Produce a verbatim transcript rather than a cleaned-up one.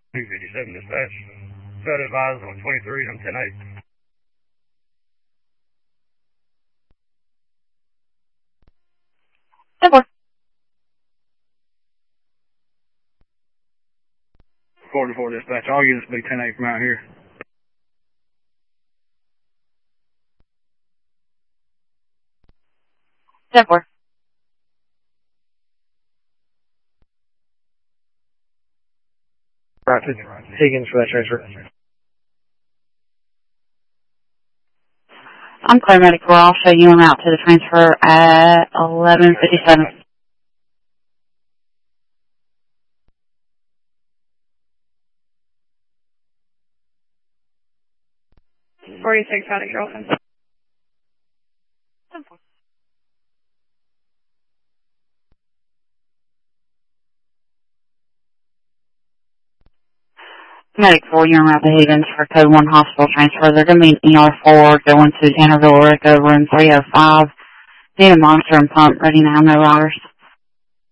two fifty-seven dispatch. Set advised on twenty-three, I'm ten eight. ten four. forty-four dispatch, all units be ten eight from out here. ten four. Right, Higgins for that transfer. I'm clear medic four. I'll show you him out to the transfer at eleven fifty-seven. forty-six, how to girlfriend. Medic four, you're around the Higgins for code one hospital transfer. They're going to be in E R four going to Tannerville, Rico, room three oh five. Need a monitor and pump ready now, no riders.